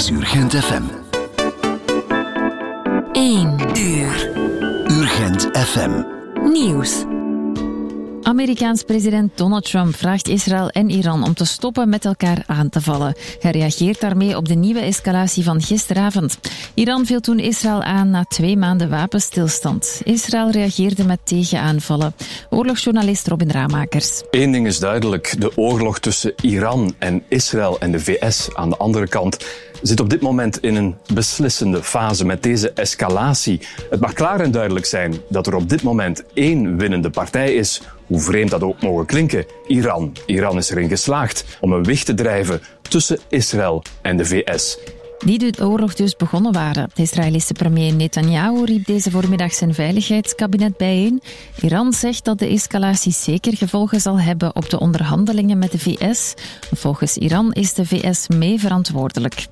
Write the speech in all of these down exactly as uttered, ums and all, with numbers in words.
is Urgent F M. één uur. Urgent F M. Nieuws. Amerikaans president Donald Trump vraagt Israël en Iran om te stoppen met elkaar aan te vallen. Hij reageert daarmee op de nieuwe escalatie van gisteravond. Iran viel toen Israël aan na twee maanden wapenstilstand. Israël reageerde met tegenaanvallen. Oorlogsjournalist Robin Ramakers. Eén ding is duidelijk. De oorlog tussen Iran en Israël en de V S aan de andere kant zit op dit moment in een beslissende fase met deze escalatie. Het mag klaar en duidelijk zijn dat er op dit moment één winnende partij is. Hoe vreemd dat ook mogen klinken, Iran. Iran is erin geslaagd om een weg te drijven tussen Israël en de V S. Die de oorlog dus begonnen waren. De Israëlische premier Netanyahu riep deze voormiddag zijn veiligheidskabinet bijeen. Iran zegt dat de escalatie zeker gevolgen zal hebben op de onderhandelingen met de V S. Volgens Iran is de V S mee verantwoordelijk.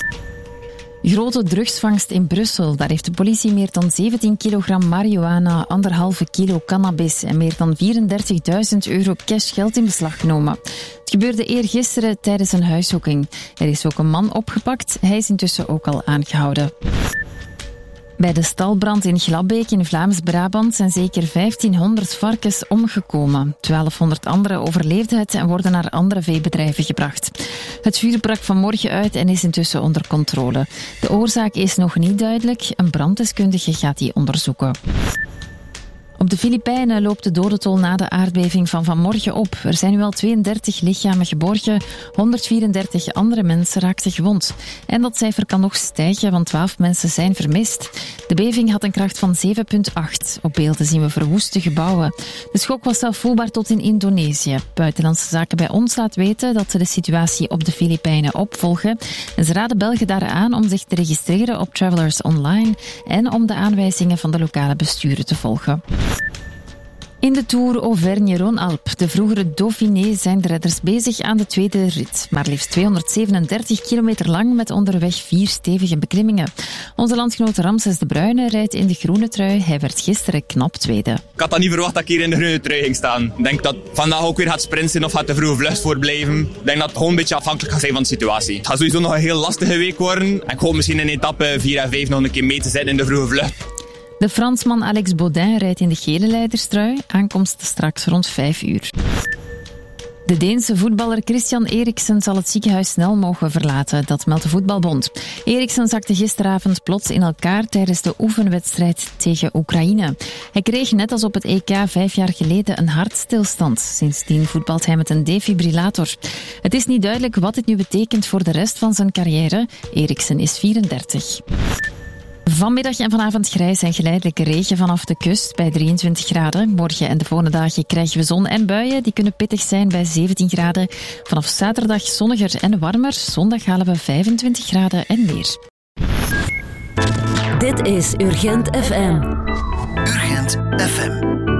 Grote drugsvangst in Brussel. Daar heeft de politie meer dan zeventien kilogram marihuana, anderhalve kilo cannabis en meer dan vierendertigduizend euro cashgeld in beslag genomen. Het gebeurde eergisteren tijdens een huiszoeking. Er is ook een man opgepakt. Hij is intussen ook al aangehouden. Bij de stalbrand in Glabbeek in Vlaams-Brabant zijn zeker vijftienhonderd varkens omgekomen. twaalfhonderd anderen overleefden het en worden naar andere veebedrijven gebracht. Het vuur brak vanmorgen uit en is intussen onder controle. De oorzaak is nog niet duidelijk. Een branddeskundige gaat die onderzoeken. Op de Filipijnen loopt de dodentol na de aardbeving van vanmorgen op. Er zijn nu al tweeëndertig lichamen geborgen, honderdvierendertig andere mensen raakten gewond. En dat cijfer kan nog stijgen, want twaalf mensen zijn vermist. De beving had een kracht van zeven komma acht. Op beelden zien we verwoeste gebouwen. De schok was zelf voelbaar tot in Indonesië. Buitenlandse Zaken bij ons laat weten dat ze de situatie op de Filipijnen opvolgen. En ze raden Belgen daar aan om zich te registreren op Travelers Online en om de aanwijzingen van de lokale besturen te volgen. In de Tour Auvergne-Rhône-Alpes, de vroegere Dauphiné, zijn de redders bezig aan de tweede rit. Maar liefst tweehonderdzevenendertig kilometer lang met onderweg vier stevige beklimmingen. Onze landgenoot Ramses de Bruyne rijdt in de groene trui. Hij werd gisteren knap tweede. Ik had dat niet verwacht dat ik hier in de groene trui ging staan. Ik denk dat vandaag ook weer gaat sprinten of gaat de vroege vlucht voorblijven. Ik denk dat het gewoon een beetje afhankelijk gaat zijn van de situatie. Het gaat sowieso nog een heel lastige week worden. Ik hoop misschien in etappe vier en vijf nog een keer mee te zetten in de vroege vlucht. De Fransman Alex Baudin rijdt in de gele leiderstrui. Aankomst straks rond vijf uur. De Deense voetballer Christian Eriksen zal het ziekenhuis snel mogen verlaten, dat meldt de Voetbalbond. Eriksen zakte gisteravond plots in elkaar tijdens de oefenwedstrijd tegen Oekraïne. Hij kreeg net als op het E K vijf jaar geleden een hartstilstand. Sindsdien voetbalt hij met een defibrillator. Het is niet duidelijk wat dit nu betekent voor de rest van zijn carrière. Eriksen is vierendertig. Vanmiddag en vanavond grijs en geleidelijke regen vanaf de kust bij drieëntwintig graden. Morgen en de volgende dagen krijgen we zon en buien. Die kunnen pittig zijn bij zeventien graden. Vanaf zaterdag zonniger en warmer. Zondag halen we vijfentwintig graden en meer. Dit is Urgent F M. Urgent F M.